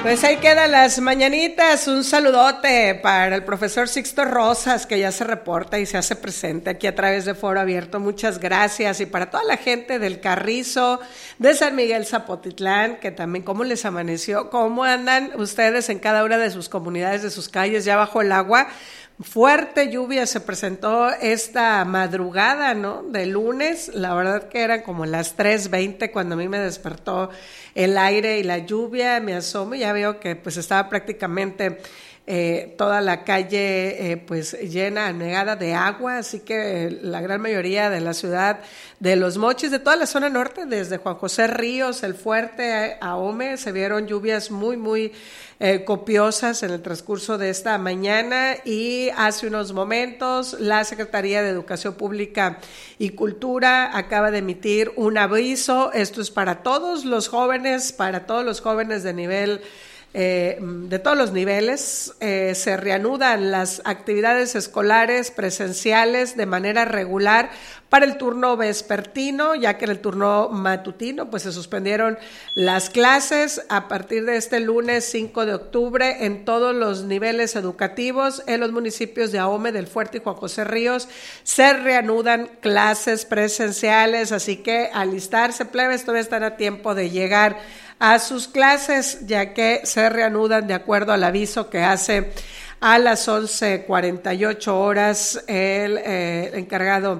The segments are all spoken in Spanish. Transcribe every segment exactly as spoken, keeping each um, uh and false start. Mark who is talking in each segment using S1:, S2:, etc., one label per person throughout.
S1: Pues ahí quedan las mañanitas. Un saludote para el profesor Sixto Rosas, que ya se reporta y se hace presente aquí a través de Foro Abierto. Muchas gracias. Y para toda la gente del Carrizo, de San Miguel Zapotitlán, que también cómo les amaneció, cómo andan ustedes en cada una de sus comunidades, de sus calles, ya bajo el agua. Fuerte lluvia se presentó esta madrugada, ¿no? De lunes, la verdad que eran como las tres veinte cuando a mí me despertó el aire y la lluvia, me asomo y ya veo que pues estaba prácticamente eh, toda la calle eh, pues llena, anegada de agua, así que la gran mayoría de la ciudad de Los Mochis, de toda la zona norte, desde Juan José Ríos, El Fuerte, Ahome, se vieron lluvias muy, muy eh, copiosas en el transcurso de esta mañana. Y hace unos momentos la Secretaría de Educación Pública y Cultura acaba de emitir un aviso. Esto es para todos los jóvenes, para todos los jóvenes de nivel Eh, de todos los niveles. Eh, se reanudan las actividades escolares presenciales de manera regular para el turno vespertino, ya que en el turno matutino pues se suspendieron las clases a partir de este lunes cinco de octubre en todos los niveles educativos. En los municipios de Ahome, del Fuerte y Juan José Ríos se reanudan clases presenciales, así que alistarse, plebes, todavía están a tiempo de llegar a sus clases, ya que se reanudan de acuerdo al aviso que hace a las once cuarenta y ocho horas el eh, encargado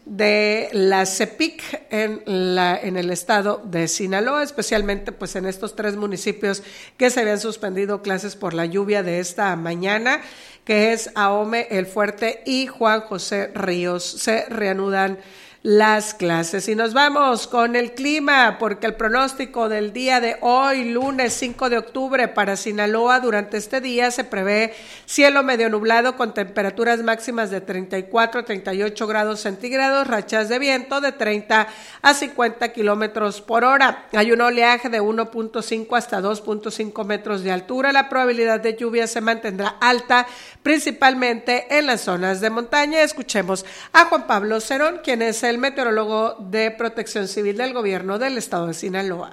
S1: de la CEPIC en, la, en el estado de Sinaloa, especialmente pues en estos tres municipios que se habían suspendido clases por la lluvia de esta mañana, que es Ahome, El Fuerte y Juan José Ríos. Se reanudan las clases. Y nos vamos con el clima, porque el pronóstico del día de hoy, lunes cinco de octubre, para Sinaloa, durante este día se prevé cielo medio nublado con temperaturas máximas de treinta y cuatro a treinta y ocho grados centígrados, rachas de viento de treinta a cincuenta kilómetros por hora. Hay un oleaje de uno punto cinco hasta dos punto cinco metros de altura. La probabilidad de lluvia se mantendrá alta, principalmente en las zonas de montaña. Escuchemos a Juan Pablo Cerón, quien es el meteorólogo de Protección Civil del Gobierno del Estado de Sinaloa.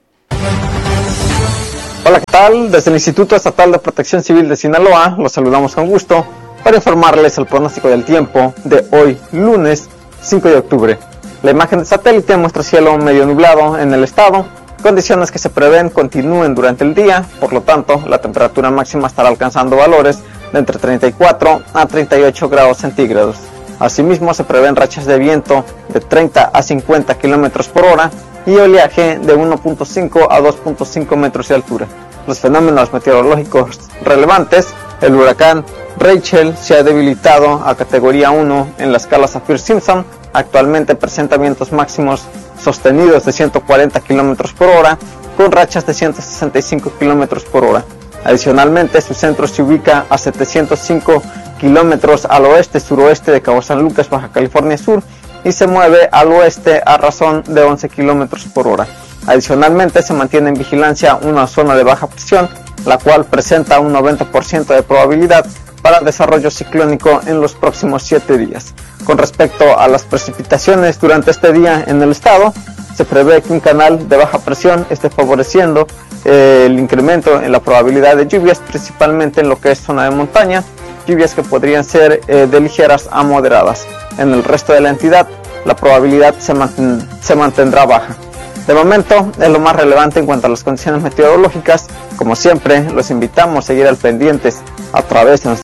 S2: Hola, ¿qué tal? Desde el Instituto Estatal de Protección Civil de Sinaloa los saludamos con gusto para informarles el pronóstico del tiempo de hoy, lunes cinco de octubre. La imagen de satélite muestra cielo medio nublado en el estado, condiciones que se prevén continúen durante el día, por lo tanto la temperatura máxima estará alcanzando valores de entre treinta y cuatro a treinta y ocho grados centígrados. Asimismo, se prevén rachas de viento de treinta a cincuenta kilómetros por hora y oleaje de uno punto cinco a dos punto cinco metros de altura. Los fenómenos meteorológicos relevantes: el huracán Rachel se ha debilitado a categoría uno en la escala Saffir-Simpson. Actualmente presenta vientos máximos sostenidos de ciento cuarenta kilómetros por hora con rachas de ciento sesenta y cinco kilómetros por hora. Adicionalmente, su centro se ubica a setecientos cinco kilómetros al oeste-suroeste de Cabo San Lucas, Baja California Sur, y se mueve al oeste a razón de once kilómetros por hora. Adicionalmente, se mantiene en vigilancia una zona de baja presión, la cual presenta un noventa por ciento de probabilidad para desarrollo ciclónico en los próximos siete días. Con respecto a las precipitaciones durante este día en el estado, se prevé que un canal de baja presión esté favoreciendo eh, el incremento en la probabilidad de lluvias, principalmente en lo que es zona de montaña, lluvias que podrían ser eh, de ligeras a moderadas. En el resto de la entidad, la probabilidad se, manten, se mantendrá baja. De momento, es lo más relevante en cuanto a las condiciones meteorológicas. Como siempre, los invitamos a seguir al pendientes a través de nuestra...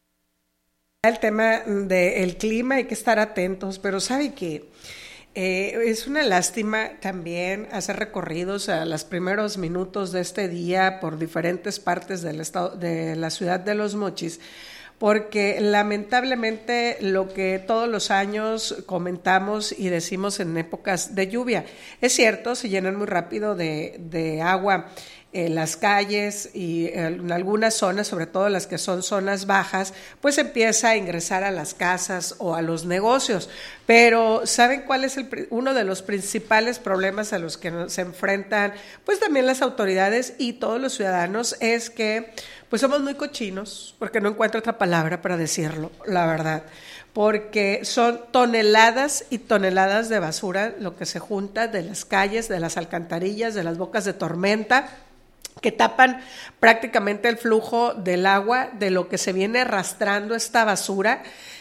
S1: El tema del clima, hay que estar atentos, pero ¿sabe qué? Eh, es una lástima también hacer recorridos a los primeros minutos de este día por diferentes partes del estado, de la ciudad de Los Mochis, porque lamentablemente lo que todos los años comentamos y decimos en épocas de lluvia, es cierto, se llenan muy rápido de, de agua en las calles y en algunas zonas, sobre todo las que son zonas bajas, pues empieza a ingresar a las casas o a los negocios. Pero ¿saben cuál es el, uno de los principales problemas a los que se enfrentan pues también las autoridades y todos los ciudadanos? Es que pues somos muy cochinos, porque no encuentro otra palabra para decirlo, la verdad, porque son toneladas y toneladas de basura lo que se junta de las calles, de las alcantarillas, de las bocas de tormenta. que tapan prácticamente el flujo del agua de lo que se viene arrastrando esta basura.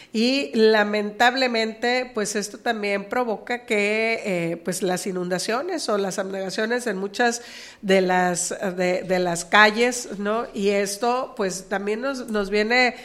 S1: Y lamentablemente, pues esto también provoca que eh, pues las inundaciones o las abnegaciones en muchas de las, de, de las calles, ¿no? Y esto pues también nos, nos viene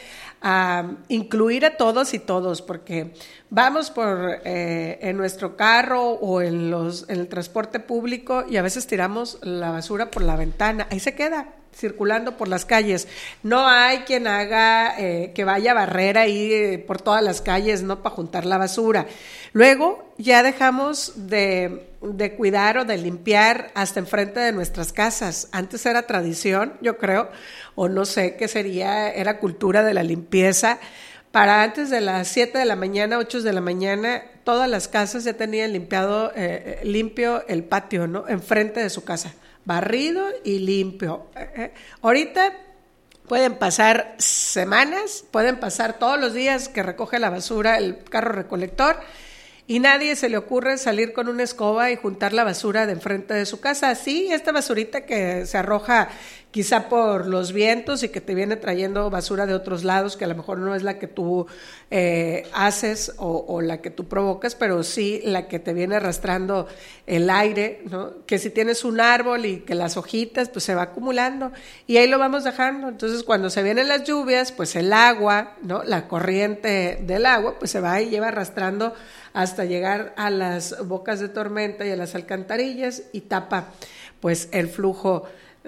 S1: a incluir a todos y todos, porque vamos por eh, en nuestro carro o en, los, en el transporte público y a veces tiramos la basura por la ventana, ahí se queda circulando por las calles. No hay quien haga, eh, que vaya a barrer ahí eh, por todas las calles, ¿no? Para juntar la basura. Luego ya dejamos de, de cuidar o de limpiar hasta enfrente de nuestras casas. Antes era tradición, yo creo, o no sé qué sería, era cultura de la limpieza. Para antes de las siete de la mañana, ocho de la mañana, todas las casas ya tenían limpiado, eh, limpio el patio, ¿no? Enfrente de su casa. Barrido y limpio. Eh, ahorita pueden pasar semanas, pueden pasar todos los días que recoge la basura el carro recolector y nadie se le ocurre salir con una escoba y juntar la basura de enfrente de su casa. Sí, esta basurita que se arroja quizá por los vientos y que te viene trayendo basura de otros lados, que a lo mejor no es la que tú eh, haces o, o la que tú provocas, pero sí la que te viene arrastrando el aire, ¿no? Que si tienes un árbol y que las hojitas, pues se va acumulando y ahí lo vamos dejando. Entonces, cuando se vienen las lluvias, pues el agua, ¿no? La corriente del agua, pues se va y lleva arrastrando hasta llegar a las bocas de tormenta y a las alcantarillas y tapa, pues, el flujo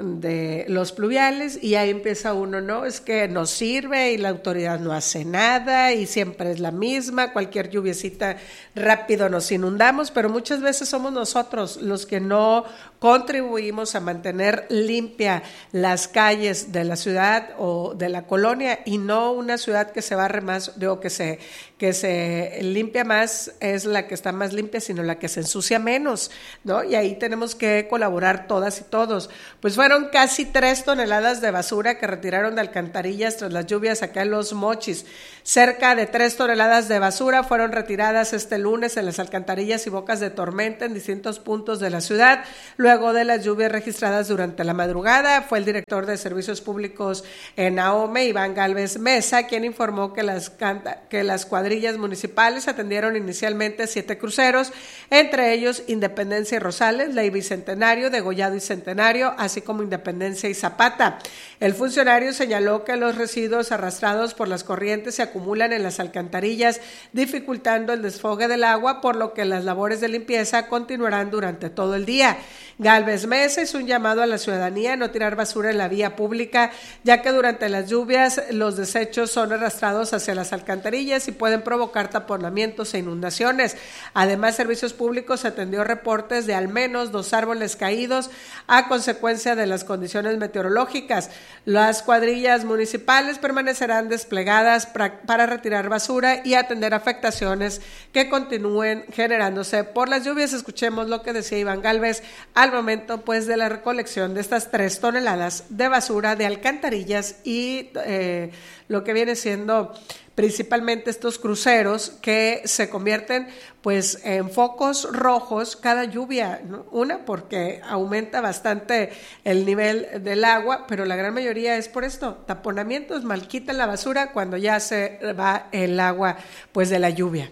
S1: de los pluviales y ahí empieza uno, no, es que no sirve y la autoridad no hace nada y siempre es la misma, cualquier lluviecita rápido nos inundamos, pero muchas veces somos nosotros los que no contribuimos a mantener limpia las calles de la ciudad o de la colonia y no una ciudad que se barre más, digo que se, que se limpia más es la que está más limpia, sino la que se ensucia menos, ¿no? Y ahí tenemos que colaborar todas y todos. Pues fueron casi tres toneladas de basura que retiraron de alcantarillas tras las lluvias acá en Los Mochis. Cerca de tres toneladas de basura fueron retiradas este lunes en las alcantarillas y bocas de tormenta en distintos puntos de la ciudad. Luego de las lluvias registradas durante la madrugada, fue el director de Servicios Públicos en Ahome, Iván Gálvez Mesa, quien informó que las, que las cuadrillas municipales atendieron inicialmente siete cruceros, entre ellos Independencia y Rosales, Ley Bicentenario, Degollado y Centenario, así como Independencia y Zapata. El funcionario señaló que los residuos arrastrados por las corrientes se acumulan en las alcantarillas, dificultando el desfogue del agua, por lo que las labores de limpieza continuarán durante todo el día. Gálvez Mesa hizo un llamado a la ciudadanía a no tirar basura en la vía pública, ya que durante las lluvias los desechos son arrastrados hacia las alcantarillas y pueden provocar taponamientos e inundaciones. Además, Servicios Públicos atendió reportes de al menos dos árboles caídos a consecuencia de las condiciones meteorológicas. Las cuadrillas municipales permanecerán desplegadas para retirar basura y atender afectaciones que continúen generándose por las lluvias. Escuchemos lo que decía Iván Gálvez al momento pues de la recolección de estas tres toneladas de basura de alcantarillas y eh, lo que viene siendo principalmente estos cruceros que se convierten pues en focos rojos cada lluvia, ¿no? Una porque aumenta bastante el nivel del agua, pero la gran mayoría es por esto, taponamientos, mal quitan la basura cuando ya se va el agua pues de la lluvia.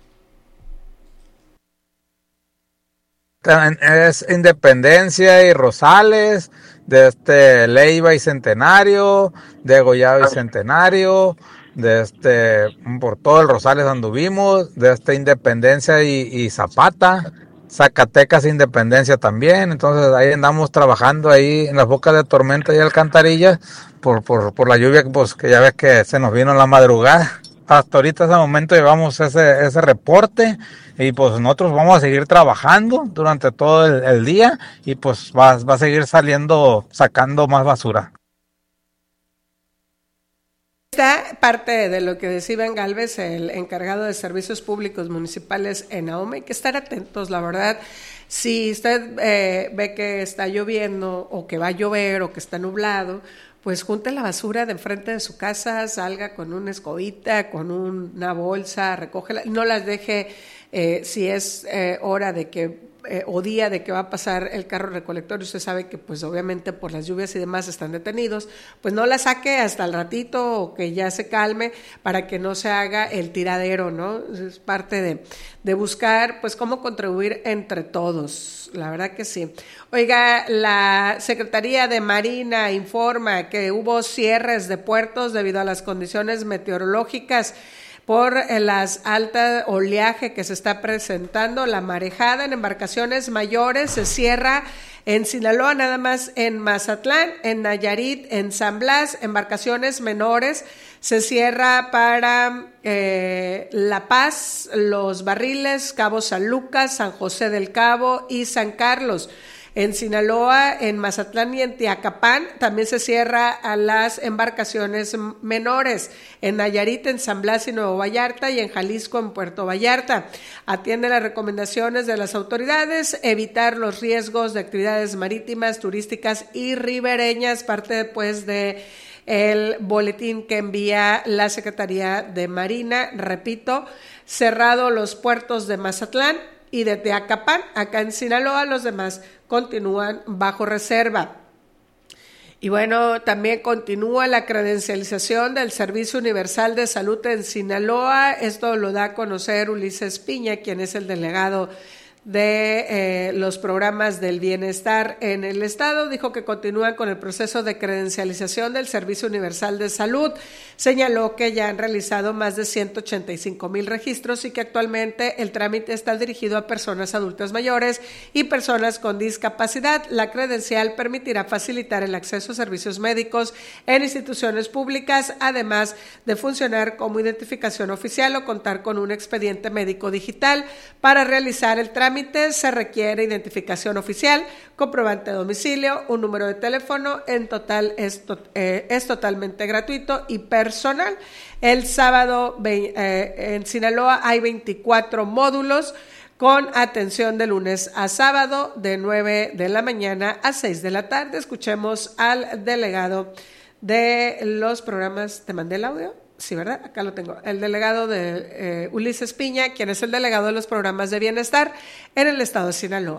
S3: Es Independencia y Rosales, de este Leiva y Centenario, de Gollado y Centenario, de este por todo el Rosales anduvimos, de este Independencia y, y Zapata, Zacatecas Independencia también. Entonces ahí andamos trabajando ahí en las bocas de tormenta y alcantarillas por, por, por la lluvia pues, que ya ves que se nos vino en la madrugada. Hasta ahorita, ese momento, llevamos ese, ese reporte y pues nosotros vamos a seguir trabajando durante todo el, el día y pues va, va a seguir saliendo, sacando más basura.
S1: Esta parte de lo que decía Iván Gálvez, el encargado de Servicios Públicos Municipales en Ahome, hay que estar atentos, la verdad. Si usted eh, ve que está lloviendo o que va a llover o que está nublado, pues junte la basura de enfrente de su casa, salga con una escobita, con una bolsa, recógela, no las deje eh, si es eh, hora de que Eh, o día de que va a pasar el carro recolector y usted sabe que pues obviamente por las lluvias y demás están detenidos, pues no la saque hasta el ratito o que ya se calme para que no se haga el tiradero, ¿no? Es parte de, de buscar pues cómo contribuir entre todos, la verdad que sí. Oiga, la Secretaría de Marina informa que hubo cierres de puertos debido a las condiciones meteorológicas por las altas oleaje que se está presentando. La marejada en embarcaciones mayores se cierra en Sinaloa, nada más en Mazatlán, en Nayarit, en San Blas. Embarcaciones menores se cierra para eh, La Paz, Los Barriles, Cabo San Lucas, San José del Cabo y San Carlos. En Sinaloa, en Mazatlán y en Teacapán también se cierra a las embarcaciones menores. En Nayarit, en San Blas y Nuevo Vallarta, y en Jalisco, en Puerto Vallarta. Atiende las recomendaciones de las autoridades, evitar los riesgos de actividades marítimas, turísticas y ribereñas, parte pues de el boletín que envía la Secretaría de Marina. Repito, cerrado los puertos de Mazatlán y de Teacapán. Acá en Sinaloa los demás continúan bajo reserva. Y bueno, también continúa la credencialización del Servicio Universal de Salud en Sinaloa. Esto lo da a conocer Ulises Piña, quien es el delegado de eh, los programas del bienestar en el estado. Dijo que continúan con el proceso de credencialización del Servicio Universal de Salud. Señaló que ya han realizado más de ciento ochenta y cinco mil registros y que actualmente el trámite está dirigido a personas adultas mayores y personas con discapacidad. La credencial permitirá facilitar el acceso a servicios médicos en instituciones públicas, además de funcionar como identificación oficial o contar con un expediente médico digital. Para realizar el trámite se requiere identificación oficial, comprobante de domicilio, un número de teléfono. En total es, to- eh, es totalmente gratuito y personal. El sábado eh, en Sinaloa hay veinticuatro módulos con atención de lunes a sábado de nueve de la mañana a seis de la tarde. Escuchemos al delegado de los programas. ¿Te mandé el audio? Sí, ¿verdad? Acá lo tengo. El delegado de eh, Ulises Piña, quien es el delegado de los programas de bienestar en el estado de Sinaloa.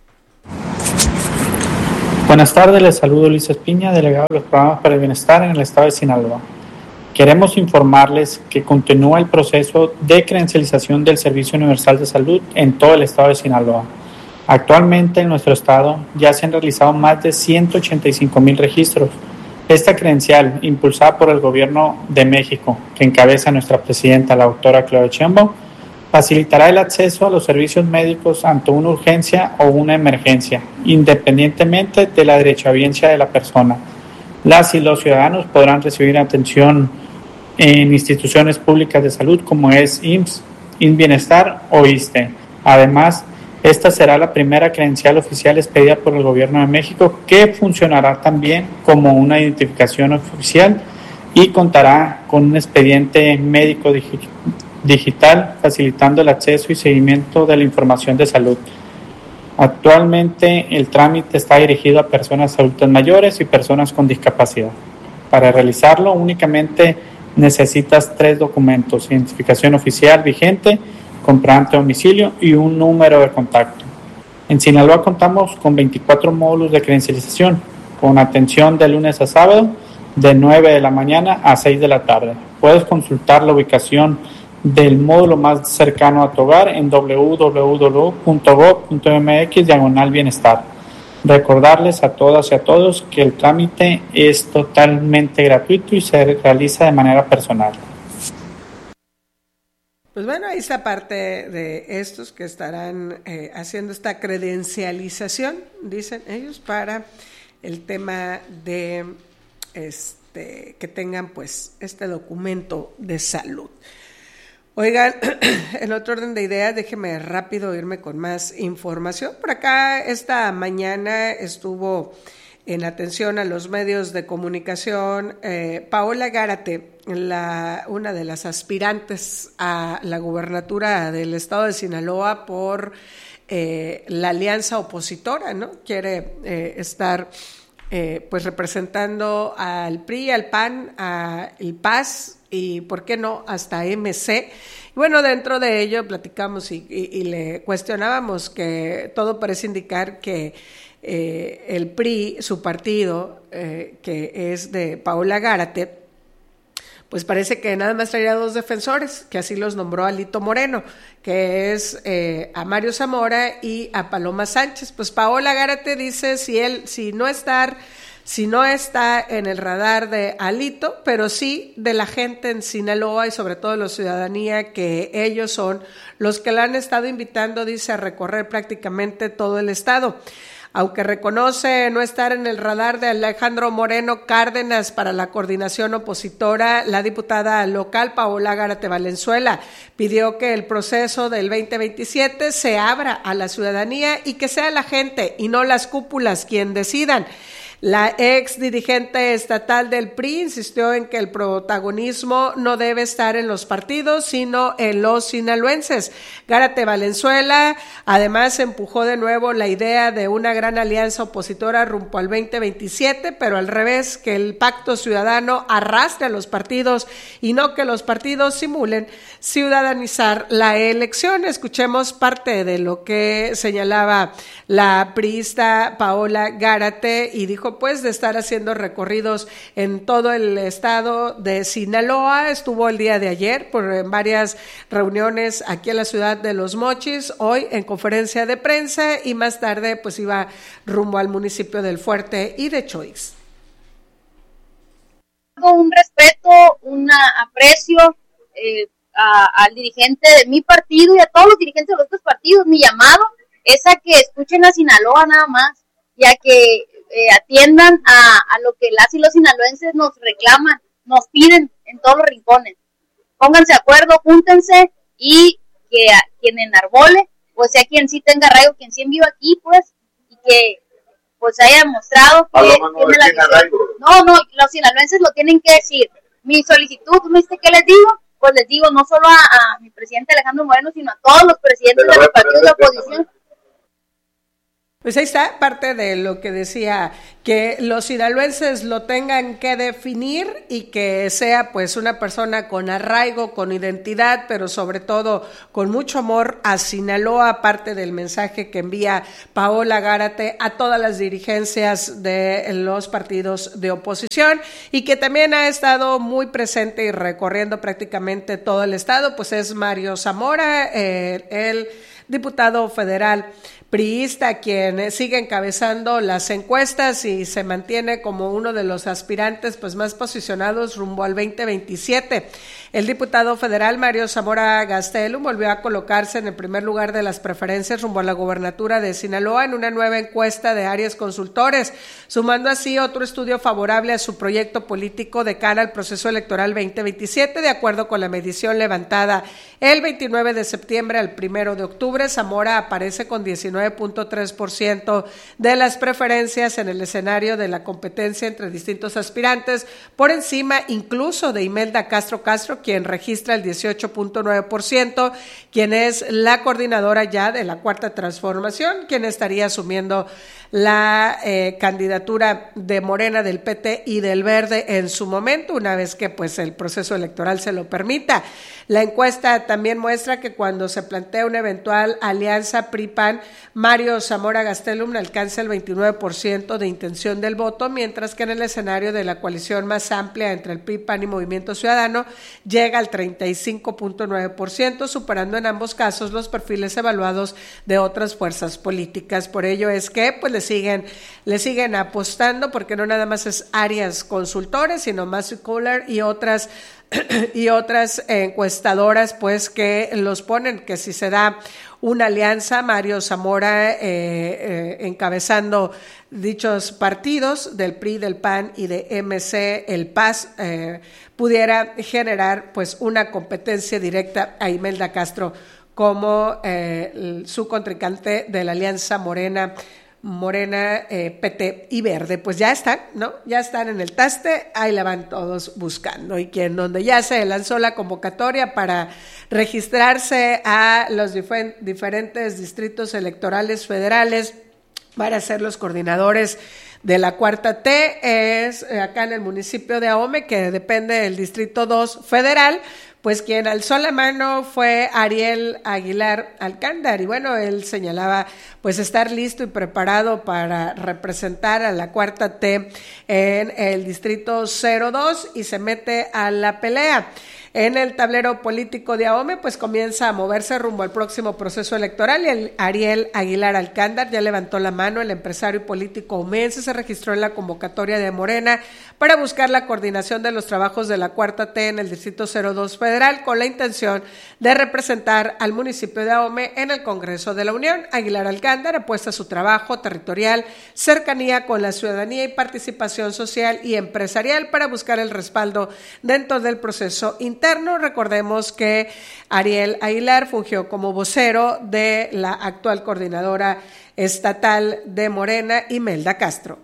S4: Buenas tardes, les saludo Ulises Piña, delegado de los programas para el bienestar en el estado de Sinaloa. Queremos informarles que continúa el proceso de credencialización del Servicio Universal de Salud en todo el estado de Sinaloa. Actualmente en nuestro estado ya se han realizado más de ciento ochenta y cinco mil registros. Esta credencial, impulsada por el Gobierno de México, que encabeza nuestra presidenta, la doctora Claudia Sheinbaum, facilitará el acceso a los servicios médicos ante una urgencia o una emergencia, independientemente de la derechohabiencia de la persona. Las y los ciudadanos podrán recibir atención en instituciones públicas de salud como es I M S S, I M S S Bienestar o I S S S T E. Además, esta será la primera credencial oficial expedida por el Gobierno de México, que funcionará también como una identificación oficial y contará con un expediente médico digi- digital, facilitando el acceso y seguimiento de la información de salud. Actualmente el trámite está dirigido a personas adultas mayores y personas con discapacidad. Para realizarlo únicamente necesitas tres documentos: identificación oficial vigente, comprobante de domicilio y un número de contacto. En Sinaloa contamos con veinticuatro módulos de credencialización, con atención de lunes a sábado, de nueve de la mañana a seis de la tarde. Puedes consultar la ubicación del módulo más cercano a tu hogar en doble u doble u doble u punto gob punto eme equis diagonal bienestar. Recordarles a todas y a todos que el trámite es totalmente gratuito y se realiza de manera personal.
S1: Pues bueno, ahí está parte de estos que estarán eh, haciendo esta credencialización, dicen ellos, para el tema de este que tengan pues este documento de salud. Oigan, en otro orden de ideas, déjeme rápido irme con más información. Por acá esta mañana estuvo en atención a los medios de comunicación eh, Paola Gárate, la, una de las aspirantes a la gubernatura del estado de Sinaloa por eh, la alianza opositora, ¿no? Quiere eh, estar eh, pues representando al P R I, al P A N, al P A S y, ¿por qué no?, hasta M C. Bueno, dentro de ello platicamos y, y, y le cuestionábamos que todo parece indicar que eh, el P R I, su partido, eh, que es de Paola Gárate, pues parece que nada más traería dos defensores, que así los nombró Alito Moreno, que es eh, a Mario Zamora y a Paloma Sánchez. Pues Paola Gárate dice si él, si no estar, si no está en el radar de Alito, pero sí de la gente en Sinaloa y sobre todo de la ciudadanía, que ellos son los que la han estado invitando, dice, a recorrer prácticamente todo el estado. Aunque reconoce no estar en el radar de Alejandro Moreno Cárdenas para la coordinación opositora, la diputada local Paola Gárate Valenzuela pidió que el proceso del veinte veintisiete se abra a la ciudadanía y que sea la gente y no las cúpulas quien decidan. La ex dirigente estatal del P R I insistió en que el protagonismo no debe estar en los partidos, sino en los sinaloenses. Gárate Valenzuela además empujó de nuevo la idea de una gran alianza opositora rumbo al veinte veintisiete, pero al revés, que el pacto ciudadano arrastre a los partidos y no que los partidos simulen ciudadanizar la elección. Escuchemos parte de lo que señalaba la priista Paola Gárate y dijo pues de estar haciendo recorridos en todo el estado de Sinaloa. Estuvo el día de ayer por en varias reuniones aquí en la ciudad de Los Mochis, hoy en conferencia de prensa y más tarde pues iba rumbo al municipio del Fuerte y de Choix.
S5: Un respeto, un aprecio eh, a, al dirigente de mi partido y a todos los dirigentes de los otros partidos. Mi llamado es a que escuchen a Sinaloa nada más y a que Eh, atiendan a, a lo que las y los sinaloenses nos reclaman, nos piden en todos los rincones. Pónganse de acuerdo, júntense y que a quien enarbole, pues sea quien sí tenga arraigo, quien sí viva aquí, pues, y que pues haya demostrado que
S6: no,
S5: tiene la visión. No, no, los sinaloenses lo tienen que decir. Mi solicitud, ¿me dice qué les digo? Pues les digo no solo a, a mi presidente Alejandro Moreno, sino a todos los presidentes de los partidos de oposición.
S1: Pues ahí está parte de lo que decía, que los sinaloenses lo tengan que definir y que sea pues una persona con arraigo, con identidad, pero sobre todo con mucho amor a Sinaloa, parte del mensaje que envía Paola Gárate a todas las dirigencias de los partidos de oposición y que también ha estado muy presente y recorriendo prácticamente todo el estado, pues es Mario Zamora, eh, el diputado federal priista, quien sigue encabezando las encuestas y se mantiene como uno de los aspirantes pues más posicionados rumbo al veinte veintisiete. El diputado federal Mario Zamora Gastelum volvió a colocarse en el primer lugar de las preferencias rumbo a la gobernatura de Sinaloa en una nueva encuesta de Arias Consultores, sumando así otro estudio favorable a su proyecto político de cara al proceso electoral veinte veintisiete. De acuerdo con la medición levantada el veintinueve de septiembre al primero de octubre, Zamora aparece con diecinueve punto tres por ciento de las preferencias en el escenario de la competencia entre distintos aspirantes, por encima incluso de Imelda Castro Castro, quien registra el dieciocho punto nueve por ciento, quien es la coordinadora ya de la Cuarta Transformación, quien estaría asumiendo la eh, candidatura de Morena, del P T y del Verde en su momento, una vez que pues el proceso electoral se lo permita. La encuesta también muestra que cuando se plantea una eventual alianza P R I-P A N, Mario Zamora Gastelum alcanza el veintinueve por ciento de intención del voto, mientras que en el escenario de la coalición más amplia entre el P R I-P A N y Movimiento Ciudadano llega al treinta y cinco punto nueve por ciento, superando en ambos casos los perfiles evaluados de otras fuerzas políticas. Por ello es que pues le siguen, le siguen apostando, porque no nada más es Arias Consultores, sino Matthew Kohler y otras y otras encuestadoras pues que los ponen que si se da una alianza, Mario Zamora eh, eh, encabezando dichos partidos del P R I, del P A N y de M C, el P A S, eh, pudiera generar pues una competencia directa a Imelda Castro como eh, su contrincante de la alianza Morena Morena, eh, P T y Verde. Pues ya están, ¿no? Ya están en el taste, ahí la van todos buscando. Y quien donde ya se lanzó la convocatoria para registrarse a los difer- diferentes distritos electorales federales para ser los coordinadores de la Cuarta T, es acá en el municipio de Ahome, que depende del Distrito dos federal, pues quien alzó la mano fue Ariel Aguilar Alcándar, y bueno, él señalaba pues estar listo y preparado para representar a la cuarta T en el distrito cero dos y se mete a la pelea. En el tablero político de Ahome, pues comienza a moverse rumbo al próximo proceso electoral y el Ariel Aguilar Alcándar ya levantó la mano. El empresario y político omense se registró en la convocatoria de Morena para buscar la coordinación de los trabajos de la cuarta T en el distrito cero dos federal con la intención de representar al municipio de Ahome en el Congreso de la Unión. Aguilar Alcándar apuesta a su trabajo territorial, cercanía con la ciudadanía y participación social y empresarial para buscar el respaldo dentro del proceso interno. Recordemos que Ariel Aguilar fungió como vocero de la actual coordinadora estatal de Morena, Imelda Castro.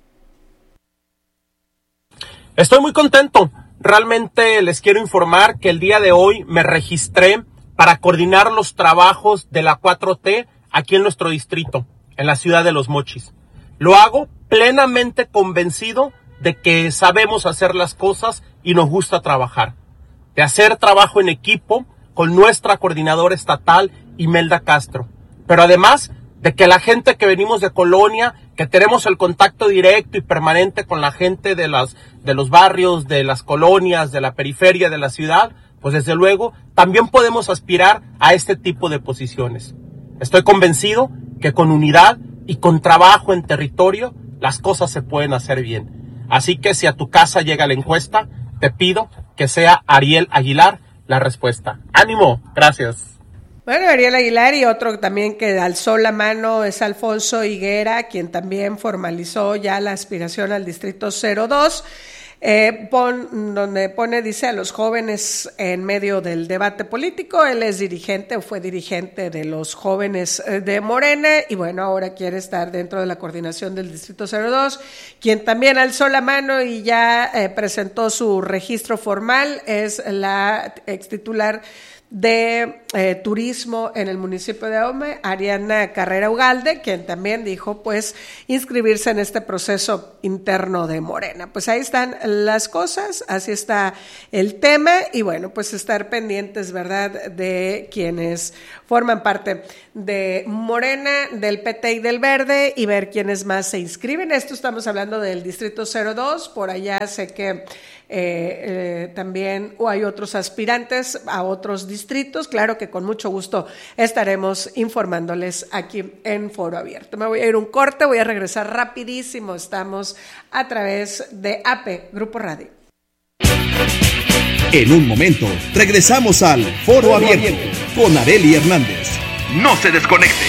S6: Estoy muy contento. Realmente les quiero informar que el día de hoy me registré para coordinar los trabajos de la cuatro T aquí en nuestro distrito, en la ciudad de Los Mochis. Lo hago plenamente convencido de que sabemos hacer las cosas y nos gusta trabajar. De hacer trabajo en equipo con nuestra coordinadora estatal, Imelda Castro. Pero además de que la gente que venimos de Colonia, que tenemos el contacto directo y permanente con la gente de, las, de los barrios, de las colonias, de la periferia de la ciudad, pues desde luego también podemos aspirar a este tipo de posiciones. Estoy convencido que con unidad y con trabajo en territorio, las cosas se pueden hacer bien. Así que si a tu casa llega la encuesta, te pido que sea Ariel Aguilar la respuesta. ¡Ánimo! Gracias.
S1: Bueno, Ariel Aguilar, y otro también que alzó la mano es Alfonso Higuera, quien también formalizó ya la aspiración al distrito cero dos, eh, pon, donde pone, dice, a los jóvenes en medio del debate político. Él es dirigente o fue dirigente de los jóvenes de Morena y bueno, ahora quiere estar dentro de la coordinación del distrito cero dos. Quien también alzó la mano y ya eh, presentó su registro formal es la ex titular de eh, turismo en el municipio de Ahome, Ariana Carrera Ugalde, quien también dijo pues inscribirse en este proceso interno de Morena. Pues ahí están las cosas, así está el tema y bueno, pues estar pendientes, ¿verdad?, de quienes forman parte de Morena, del P T y del Verde y ver quiénes más se inscriben. Esto estamos hablando del distrito cero dos, por allá sé que Eh, eh, también o hay otros aspirantes a otros distritos. Claro que con mucho gusto estaremos informándoles aquí en Foro Abierto. Me voy a ir un corte, voy a regresar rapidísimo. Estamos a través de A P, Grupo Radio.
S7: En un momento, regresamos al Foro, Foro Abierto, Abierto con Arely Hernández. No se desconecte.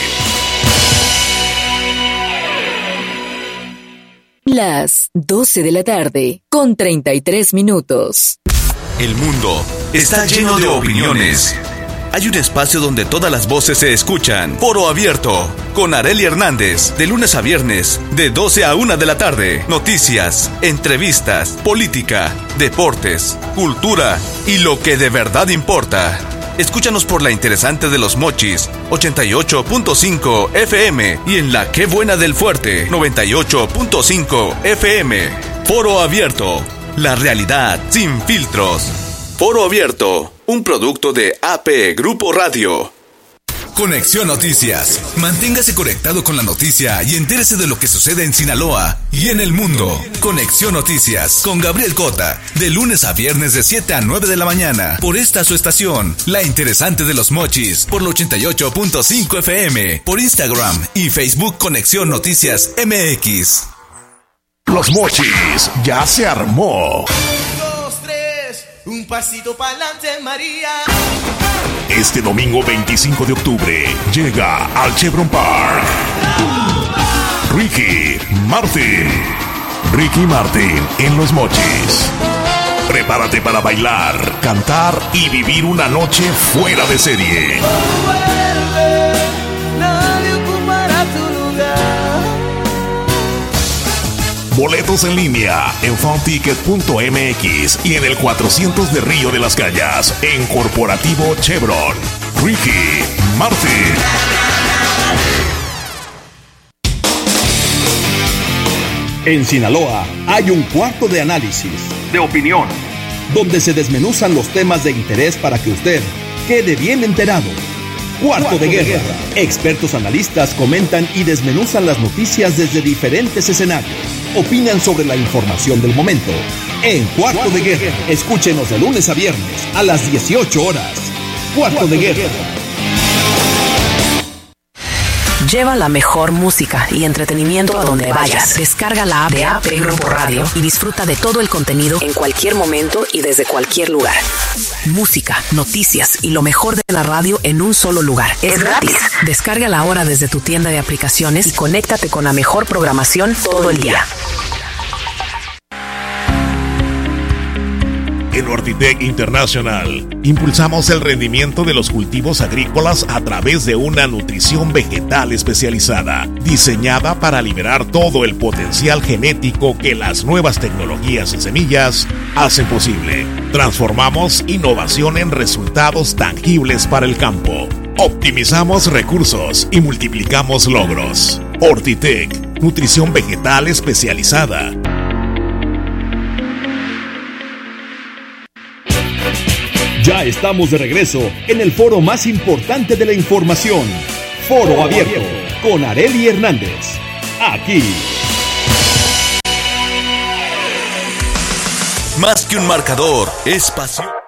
S8: Las doce de la tarde, con treinta y tres minutos.
S9: El mundo está lleno de opiniones. Hay un espacio donde todas las voces se escuchan. Foro Abierto, con Arely Hernández, de lunes a viernes, de doce a una de la tarde. Noticias, entrevistas, política, deportes, cultura y lo que de verdad importa. Escúchanos por la interesante de Los Mochis, ochenta y ocho punto cinco F M, y en la Qué Buena del Fuerte, noventa y ocho punto cinco F M. Foro Abierto, la realidad sin filtros. Foro Abierto, un producto de A P Grupo Radio. Conexión Noticias. Manténgase conectado con la noticia y entérese de lo que sucede en Sinaloa y en el mundo. Conexión Noticias con Gabriel Cota, de lunes a viernes de siete a nueve de la mañana, por esta su estación, La Interesante de Los Mochis, por la ochenta y ocho punto cinco F M, por Instagram y Facebook Conexión Noticias M X.
S7: Los Mochis ya se armó.
S10: Un pasito pa'lante, María.
S7: Este domingo veinticinco de octubre llega al Chevron Park Ricky Martin. Ricky Martin en Los Mochis. Prepárate para bailar, cantar y vivir una noche fuera de serie.
S10: Nadie ocupará tu lugar.
S7: Boletos en línea en funticket punto m x y en el cuatrocientos de Río de las Callas en Corporativo Chevron. Ricky Martin. En Sinaloa hay un cuarto de análisis, de opinión,
S11: donde se desmenuzan los temas de interés para que usted quede bien enterado. Cuarto, Cuarto de, guerra. de Guerra. Expertos analistas comentan y desmenuzan las noticias desde diferentes escenarios. Opinan sobre la información del momento. En Cuarto, Cuarto de, de Guerra. Guerra. Escúchenos de lunes a viernes a las dieciocho horas. Cuarto, Cuarto de, de Guerra. Guerra.
S12: Lleva la mejor música y entretenimiento a donde vayas. Descarga la app de A P Grupo Radio y disfruta de todo el contenido en cualquier momento y desde cualquier lugar. Música, noticias y lo mejor de la radio en un solo lugar. Es gratis. Descárgala ahora desde tu tienda de aplicaciones y conéctate con la mejor programación todo el día.
S7: En Ortitec International, impulsamos el rendimiento de los cultivos agrícolas a través de una nutrición vegetal especializada, diseñada para liberar todo el potencial genético que las nuevas tecnologías en semillas hacen posible. Transformamos innovación en resultados tangibles para el campo. Optimizamos recursos y multiplicamos logros. Ortitec, nutrición vegetal especializada.
S11: Ya estamos de regreso en el foro más importante de la información, Foro Abierto, con Arely Hernández. Aquí.
S9: Más que un marcador, es pasión.